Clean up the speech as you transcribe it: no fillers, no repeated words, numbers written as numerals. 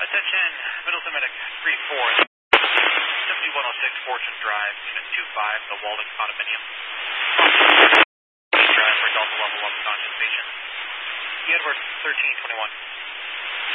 Attention, Middleton Medic 3-4, 7106 Fortune Drive, Unit 2-5, the Walden Condominium. Drive for Delta Level 1 conscious patient. Edward 1321.